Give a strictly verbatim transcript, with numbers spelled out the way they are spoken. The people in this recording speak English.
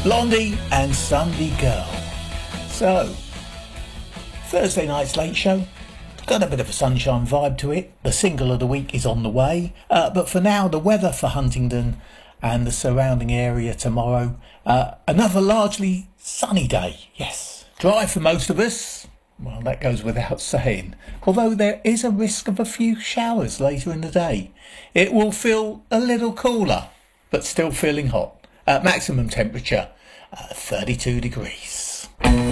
Blondie and Sunday Girl. So, Thursday night's late show. Got a bit of a sunshine vibe to it. The single of the week is on the way. Uh, but for now, the weather for Huntingdon and the surrounding area tomorrow. Uh, another largely sunny day. Yes. Dry for most of us. Well, that goes without saying. Although there is a risk of a few showers later in the day. It will feel a little cooler, but still feeling hot. Uh, maximum temperature, uh, thirty-two degrees.